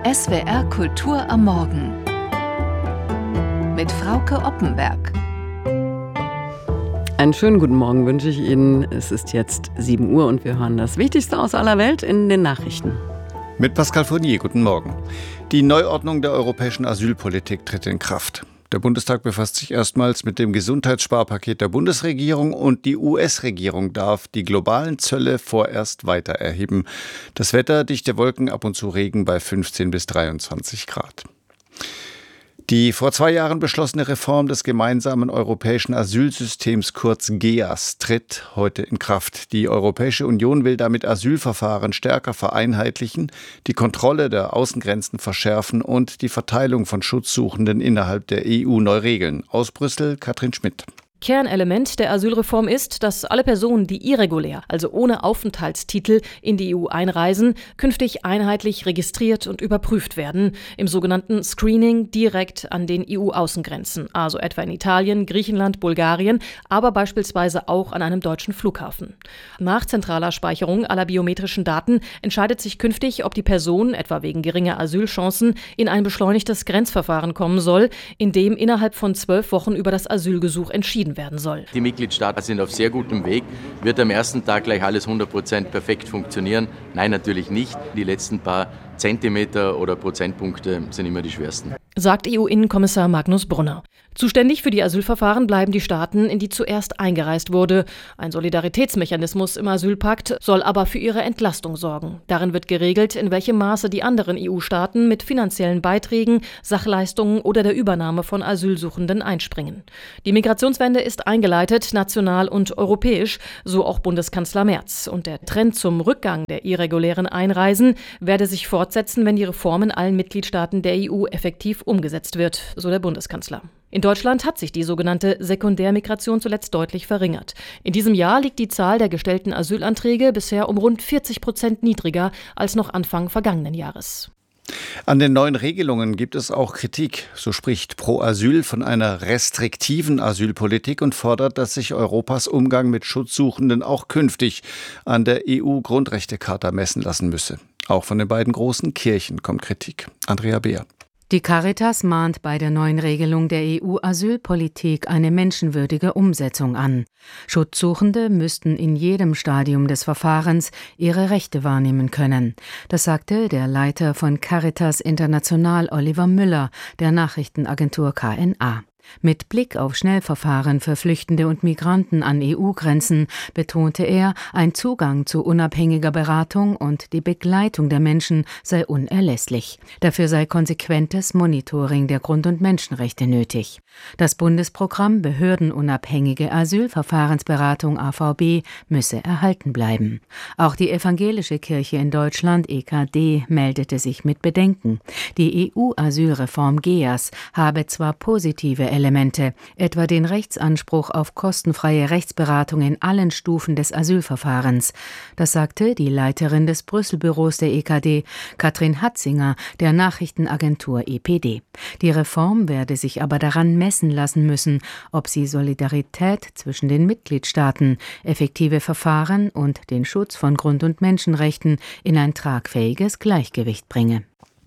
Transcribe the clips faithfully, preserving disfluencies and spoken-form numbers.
S W R Kultur am Morgen mit Frauke Oppenberg. Einen schönen guten Morgen wünsche ich Ihnen. Es ist jetzt sieben Uhr und wir hören das Wichtigste aus aller Welt in den Nachrichten. Mit Pascal Fournier, guten Morgen. Die Neuordnung der europäischen Asylpolitik tritt in Kraft. Der Bundestag befasst sich erstmals mit dem Gesundheitssparpaket der Bundesregierung und die U S-Regierung darf die globalen Zölle vorerst weiter erheben. Das Wetter, dichte Wolken, ab und zu Regen bei fünfzehn bis dreiundzwanzig Grad. Die vor zwei Jahren beschlossene Reform des gemeinsamen europäischen Asylsystems, kurz G E A S, tritt heute in Kraft. Die Europäische Union will damit Asylverfahren stärker vereinheitlichen, die Kontrolle der Außengrenzen verschärfen und die Verteilung von Schutzsuchenden innerhalb der E U neu regeln. Aus Brüssel, Katrin Schmidt. Kernelement der Asylreform ist, dass alle Personen, die irregulär, also ohne Aufenthaltstitel, in die E U einreisen, künftig einheitlich registriert und überprüft werden, im sogenannten Screening direkt an den E U-Außengrenzen, also etwa in Italien, Griechenland, Bulgarien, aber beispielsweise auch an einem deutschen Flughafen. Nach zentraler Speicherung aller biometrischen Daten entscheidet sich künftig, ob die Person, etwa wegen geringer Asylchancen, in ein beschleunigtes Grenzverfahren kommen soll, in dem innerhalb von zwölf Wochen über das Asylgesuch entschieden werden soll. Die Mitgliedstaaten sind auf sehr gutem Weg. Wird am ersten Tag gleich alles hundert Prozent perfekt funktionieren? Nein, natürlich nicht. Die letzten paar Zentimeter oder Prozentpunkte sind immer die schwersten. Sagt E U-Innenkommissar Magnus Brunner. Zuständig für die Asylverfahren bleiben die Staaten, in die zuerst eingereist wurde. Ein Solidaritätsmechanismus im Asylpakt soll aber für ihre Entlastung sorgen. Darin wird geregelt, in welchem Maße die anderen E U-Staaten mit finanziellen Beiträgen, Sachleistungen oder der Übernahme von Asylsuchenden einspringen. Die Migrationswende ist eingeleitet, national und europäisch, so auch Bundeskanzler Merz. Und der Trend zum Rückgang der irregulären Einreisen werde sich fortsetzen, wenn die Reform in allen Mitgliedstaaten der E U effektiv umgesetzt wird, so der Bundeskanzler. In Deutschland hat sich die sogenannte Sekundärmigration zuletzt deutlich verringert. In diesem Jahr liegt die Zahl der gestellten Asylanträge bisher um rund vierzig Prozent niedriger als noch Anfang vergangenen Jahres. An den neuen Regelungen gibt es auch Kritik. So spricht Pro Asyl von einer restriktiven Asylpolitik und fordert, dass sich Europas Umgang mit Schutzsuchenden auch künftig an der E U-Grundrechtecharta messen lassen müsse. Auch von den beiden großen Kirchen kommt Kritik. Andrea Beer. Die Caritas mahnt bei der neuen Regelung der E U-Asylpolitik eine menschenwürdige Umsetzung an. Schutzsuchende müssten in jedem Stadium des Verfahrens ihre Rechte wahrnehmen können. Das sagte der Leiter von Caritas International Oliver Müller der Nachrichtenagentur K N A. Mit Blick auf Schnellverfahren für Flüchtende und Migranten an E U-Grenzen betonte er, ein Zugang zu unabhängiger Beratung und die Begleitung der Menschen sei unerlässlich. Dafür sei konsequentes Monitoring der Grund- und Menschenrechte nötig. Das Bundesprogramm Behördenunabhängige Asylverfahrensberatung A V B müsse erhalten bleiben. Auch die evangelische Kirche in Deutschland E K D meldete sich mit Bedenken. Die E U-Asylreform G E A S habe zwar positive Elemente, etwa den Rechtsanspruch auf kostenfreie Rechtsberatung in allen Stufen des Asylverfahrens. Das sagte die Leiterin des Brüsselbüros der E K D, Katrin Hatzinger, der Nachrichtenagentur E P D. Die Reform werde sich aber daran messen lassen müssen, ob sie Solidarität zwischen den Mitgliedstaaten, effektive Verfahren und den Schutz von Grund- und Menschenrechten in ein tragfähiges Gleichgewicht bringe.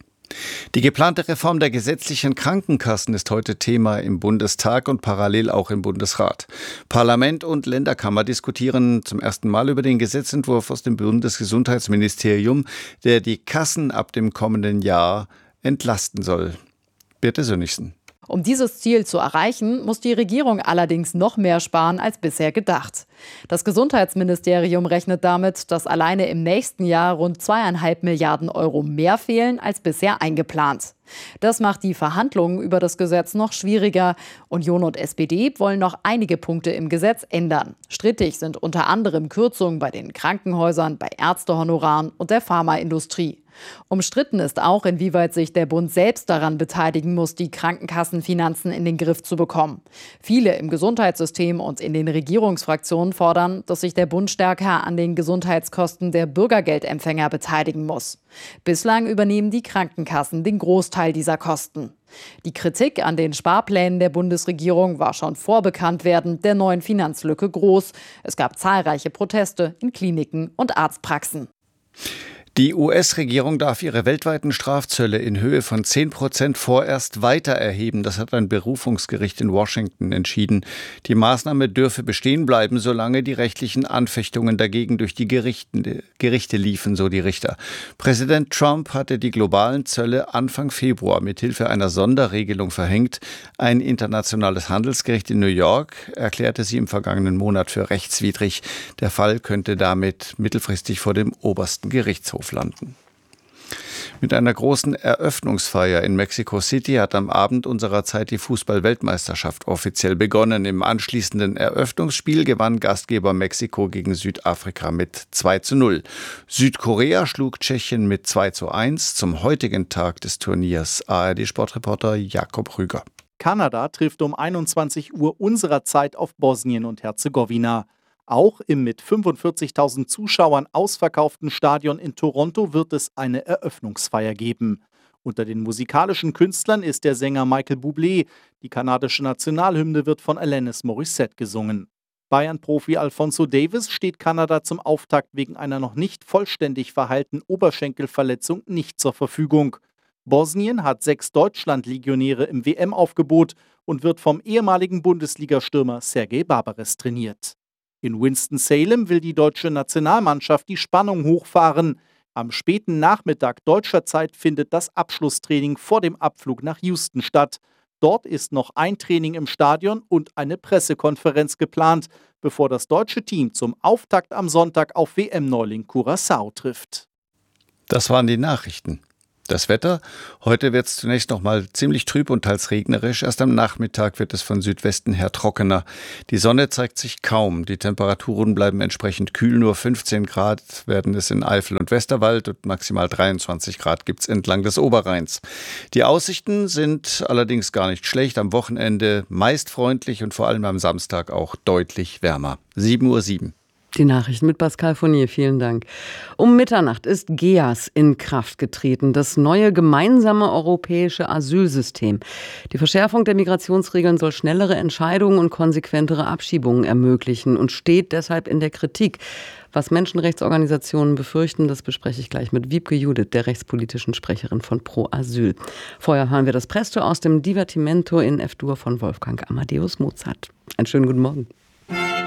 Die geplante Reform der gesetzlichen Krankenkassen ist heute Thema im Bundestag und parallel auch im Bundesrat. Parlament und Länderkammer diskutieren zum ersten Mal über den Gesetzentwurf aus dem Bundesgesundheitsministerium, der die Kassen ab dem kommenden Jahr entlasten soll. Birte Sönnigsen. Um dieses Ziel zu erreichen, muss die Regierung allerdings noch mehr sparen als bisher gedacht. Das Gesundheitsministerium rechnet damit, dass alleine im nächsten Jahr rund zweieinhalb Milliarden Euro mehr fehlen als bisher eingeplant. Das macht die Verhandlungen über das Gesetz noch schwieriger. Union und S P D wollen noch einige Punkte im Gesetz ändern. Strittig sind unter anderem Kürzungen bei den Krankenhäusern, bei Ärztehonoraren und der Pharmaindustrie. Umstritten ist auch, inwieweit sich der Bund selbst daran beteiligen muss, die Krankenkassenfinanzen in den Griff zu bekommen. Viele im Gesundheitssystem und in den Regierungsfraktionen fordern, dass sich der Bund stärker an den Gesundheitskosten der Bürgergeldempfänger beteiligen muss. Bislang übernehmen die Krankenkassen den Großteil dieser Kosten. Die Kritik an den Sparplänen der Bundesregierung war schon vor Bekanntwerden der neuen Finanzlücke groß. Es gab zahlreiche Proteste in Kliniken und Arztpraxen. Die U S-Regierung darf ihre weltweiten Strafzölle in Höhe von zehn Prozent vorerst weiter erheben. Das hat ein Berufungsgericht in Washington entschieden. Die Maßnahme dürfe bestehen bleiben, solange die rechtlichen Anfechtungen dagegen durch die Gerichte, Gerichte liefen, so die Richter. Präsident Trump hatte die globalen Zölle Anfang Februar mithilfe einer Sonderregelung verhängt. Ein internationales Handelsgericht in New York erklärte sie im vergangenen Monat für rechtswidrig. Der Fall könnte damit mittelfristig vor dem obersten Gerichtshof landen. Mit einer großen Eröffnungsfeier in Mexico City hat am Abend unserer Zeit die Fußball-Weltmeisterschaft offiziell begonnen. Im anschließenden Eröffnungsspiel gewann Gastgeber Mexiko gegen Südafrika mit zwei zu null. Südkorea schlug Tschechien mit zwei zu eins. Zum heutigen Tag des Turniers A R D-Sportreporter Jakob Rüger. Kanada trifft um einundzwanzig Uhr unserer Zeit auf Bosnien und Herzegowina. Auch im mit fünfundvierzigtausend Zuschauern ausverkauften Stadion in Toronto wird es eine Eröffnungsfeier geben. Unter den musikalischen Künstlern ist der Sänger Michael Bublé. Die kanadische Nationalhymne wird von Alanis Morissette gesungen. Bayern-Profi Alphonso Davies steht Kanada zum Auftakt wegen einer noch nicht vollständig verheilten Oberschenkelverletzung nicht zur Verfügung. Bosnien hat sechs Deutschland-Legionäre im W M-Aufgebot und wird vom ehemaligen Bundesliga-Stürmer Sergej Barbares trainiert. In Winston-Salem will die deutsche Nationalmannschaft die Spannung hochfahren. Am späten Nachmittag deutscher Zeit findet das Abschlusstraining vor dem Abflug nach Houston statt. Dort ist noch ein Training im Stadion und eine Pressekonferenz geplant, bevor das deutsche Team zum Auftakt am Sonntag auf W M-Neuling Curaçao trifft. Das waren die Nachrichten. Das Wetter? Heute wird es zunächst noch mal ziemlich trüb und teils regnerisch. Erst am Nachmittag wird es von Südwesten her trockener. Die Sonne zeigt sich kaum. Die Temperaturen bleiben entsprechend kühl. Nur fünfzehn Grad werden es in Eifel und Westerwald und maximal dreiundzwanzig Grad gibt es entlang des Oberrheins. Die Aussichten sind allerdings gar nicht schlecht. Am Wochenende meist freundlich und vor allem am Samstag auch deutlich wärmer. sieben Uhr sieben. Die Nachrichten mit Pascal Fournier, vielen Dank. Um Mitternacht ist G E A S in Kraft getreten, das neue gemeinsame europäische Asylsystem. Die Verschärfung der Migrationsregeln soll schnellere Entscheidungen und konsequentere Abschiebungen ermöglichen und steht deshalb in der Kritik. Was Menschenrechtsorganisationen befürchten, das bespreche ich gleich mit Wiebke Judith, der rechtspolitischen Sprecherin von Pro Asyl. Vorher hören wir das Presto aus dem Divertimento in F-Dur von Wolfgang Amadeus Mozart. Einen schönen guten Morgen.